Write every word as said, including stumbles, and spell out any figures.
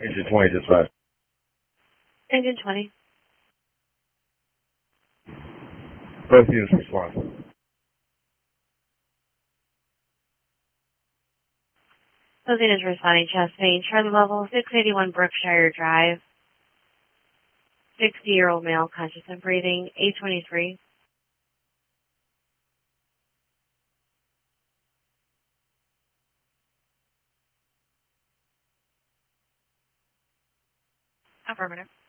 Engine twenty, dispatch. Engine twenty. Both units respond. Both units responding, chest pain, Charlie level, six eighty-one Brookshire Drive. sixty-year-old male, conscious and breathing, eight twenty-three. Affirmative.